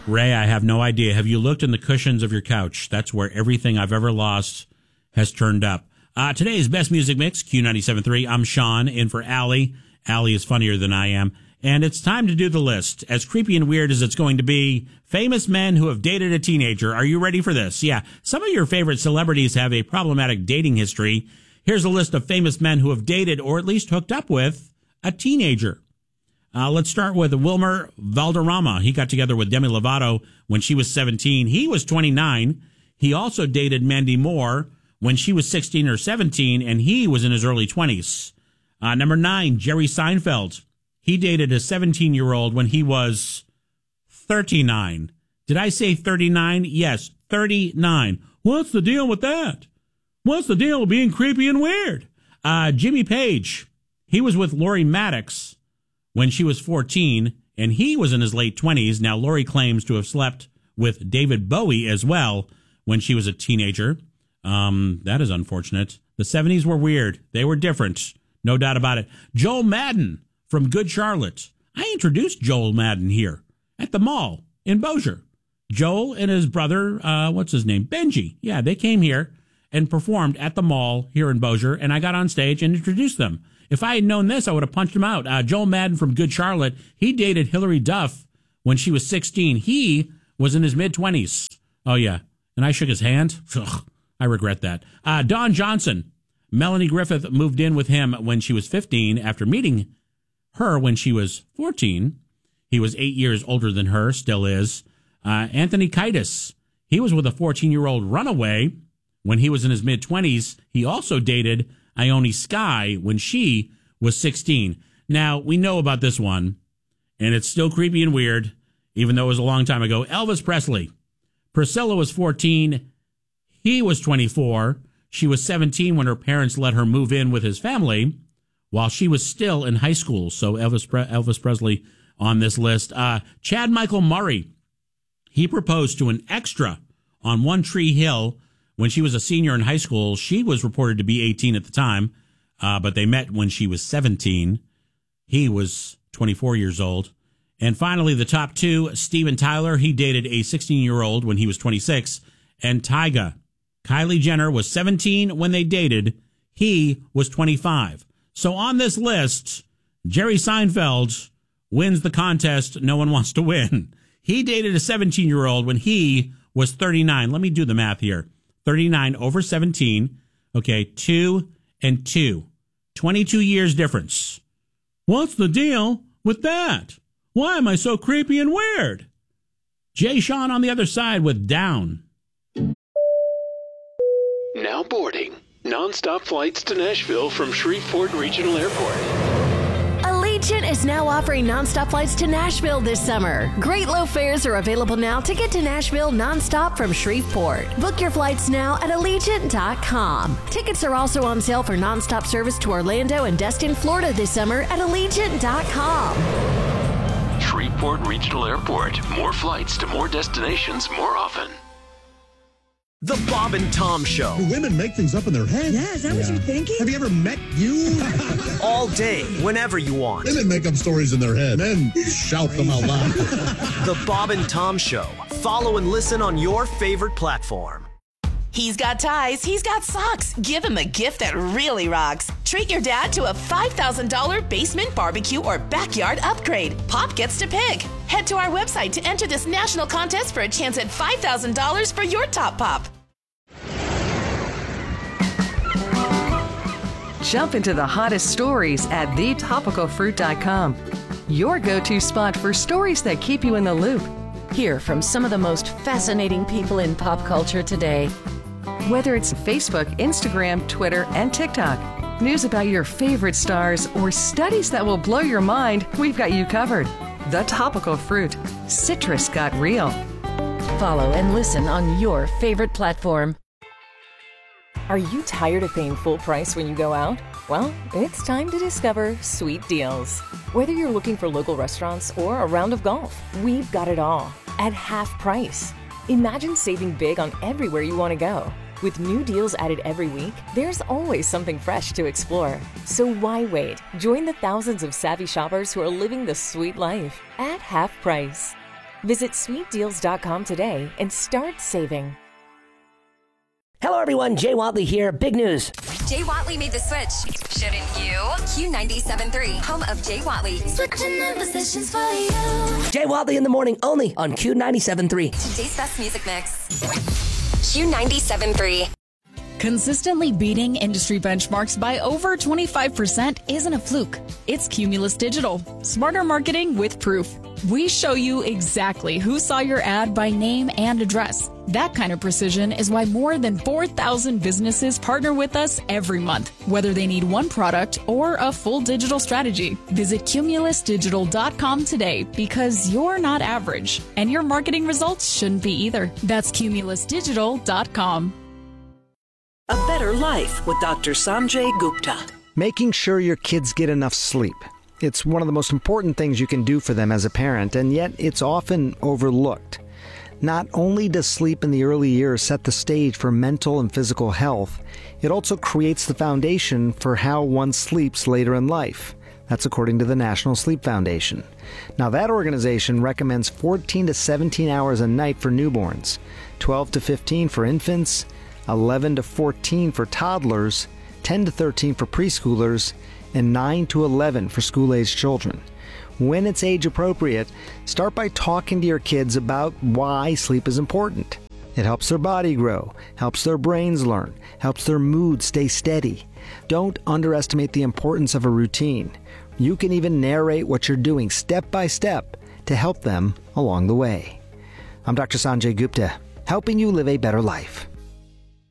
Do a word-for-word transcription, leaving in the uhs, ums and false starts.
Ray, I have no idea. Have you looked in the cushions of your couch? That's where everything I've ever lost has turned up. Uh, today's Best Music Mix, Q ninety-seven point three. I'm Sean, in for Allie. Allie is funnier than I am. And it's time to do the list. As creepy and weird as it's going to be, famous men who have dated a teenager. Are you ready for this? Yeah. Some of your favorite celebrities have a problematic dating history. Here's a list of famous men who have dated or at least hooked up with a teenager. Uh, let's start with Wilmer Valderrama. He got together with Demi Lovato when she was seventeen. He was twenty-nine. He also dated Mandy Moore when she was sixteen or seventeen, and he was in his early twenties. Uh, number nine, Jerry Seinfeld. He dated a seventeen-year-old when he was thirty-nine. Did I say thirty-nine? Yes, thirty-nine. What's the deal with that? What's the deal with being creepy and weird? Uh, Jimmy Page. He was with Lori Maddox when she was fourteen, and he was in his late twenties. Now, Lori claims to have slept with David Bowie as well when she was a teenager. Um, that is unfortunate. The seventies were weird. They were different. No doubt about it. Joel Madden from Good Charlotte. I introduced Joel Madden here at the mall in Bossier. Joel and his brother, uh, what's his name? Benji. Yeah, they came here and performed at the mall here in Bossier, and I got on stage and introduced them. If I had known this, I would have punched him out. Uh, Joel Madden from Good Charlotte, he dated Hilary Duff when she was sixteen. He was in his mid-twenties. Oh, yeah. And I shook his hand. Ugh, I regret that. Uh, Dawn Johnson. Melanie Griffith moved in with him when she was fifteen after meeting her when she was fourteen. He was eight years older than her, still is. Uh, Anthony Kiedis. He was with a fourteen-year-old runaway when he was in his mid-twenties. He also dated Ione Skye when she was sixteen. Now, we know about this one, and it's still creepy and weird, even though it was a long time ago. Elvis Presley. Priscilla was fourteen. He was twenty-four. She was seventeen when her parents let her move in with his family while she was still in high school. So Elvis, Pre- Elvis Presley on this list. Uh, Chad Michael Murray. He proposed to an extra on One Tree Hill when she was a senior in high school. She was reported to be eighteen at the time, uh, but they met when she was seventeen. He was twenty-four years old. And finally, the top two, Steven Tyler. He dated a sixteen-year-old when he was twenty-six. And Tyga. Kylie Jenner was seventeen when they dated. He was twenty-five. So on this list, Jerry Seinfeld wins the contest no one wants to win. He dated a seventeen-year-old when he was thirty-nine. Let me do the math here. thirty-nine over seventeen. Okay, two and two. twenty-two years difference. What's the deal with that? Why am I so creepy and weird? Jay Sean on the other side with Down. Now boarding. Non-stop flights to Nashville from Shreveport Regional Airport. Allegiant is now offering nonstop flights to Nashville this summer. Great low fares are available now to get to Nashville nonstop from Shreveport. Book your flights now at Allegiant dot com. Tickets are also on sale for nonstop service to Orlando and Destin, Florida this summer at Allegiant dot com. Shreveport Regional Airport. More flights to more destinations more often. The Bob and Tom Show. Do women make things up in their head? Yeah, is that yeah. what you're thinking? Have you ever met you? All day, whenever you want. Women make up stories in their head. Men shout them out loud. The Bob and Tom Show. Follow and listen on your favorite platform. He's got ties, he's got socks. Give him a gift that really rocks. Treat your dad to a five thousand dollars basement barbecue or backyard upgrade. Pop gets to pick. Head to our website to enter this national contest for a chance at five thousand dollars for your top pop. Jump into the hottest stories at the topical fruit dot com. Your go-to spot for stories that keep you in the loop. Hear from some of the most fascinating people in pop culture today. Whether it's Facebook, Instagram, Twitter, and TikTok, news about your favorite stars, or studies that will blow your mind, we've got you covered. The Topical Fruit. Citrus got real. Follow and listen on your favorite platform. Are you tired of paying full price when you go out? Well, it's time to discover Sweet Deals. Whether you're looking for local restaurants or a round of golf, we've got it all at half price. Imagine saving big on everywhere you want to go. With new deals added every week, there's always something fresh to explore. So why wait? Join the thousands of savvy shoppers who are living the sweet life at half price. Visit sweet deals dot com today and start saving. Hello, everyone. Jay Watley here. Big news. Jay Watley made the switch. Shouldn't you? Q ninety-seven point three, home of Jay Watley. Switching the positions for you. Jay Watley in the morning, only on Q ninety-seven point three. Today's best music mix. Q ninety-seven point three. Consistently beating industry benchmarks by over twenty-five percent isn't a fluke. It's Cumulus Digital. Smarter marketing with proof. We show you exactly who saw your ad by name and address. That kind of precision is why more than four thousand businesses partner with us every month, whether they need one product or a full digital strategy. Visit cumulus digital dot com today because you're not average, and your marketing results shouldn't be either. That's cumulus digital dot com. A Better Life with Doctor Sanjay Gupta. Making sure your kids get enough sleep. It's one of the most important things you can do for them as a parent, and yet it's often overlooked. Not only does sleep in the early years set the stage for mental and physical health, it also creates the foundation for how one sleeps later in life. That's according to the National Sleep Foundation. Now, that organization recommends fourteen to seventeen hours a night for newborns, twelve to fifteen for infants, eleven to fourteen for toddlers, ten to thirteen for preschoolers, and nine to eleven for school-aged children. When it's age appropriate, start by talking to your kids about why sleep is important. It helps their body grow, helps their brains learn, helps their mood stay steady. Don't underestimate the importance of a routine. You can even narrate what you're doing step by step to help them along the way. I'm Doctor Sanjay Gupta, helping you live a better life.